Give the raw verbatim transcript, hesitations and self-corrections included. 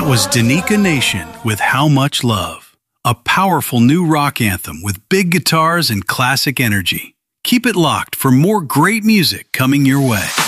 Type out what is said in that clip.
That was Danica Nation with How Much Love, a powerful new rock anthem with big guitars and classic energy. Keep it locked for more great music coming your way.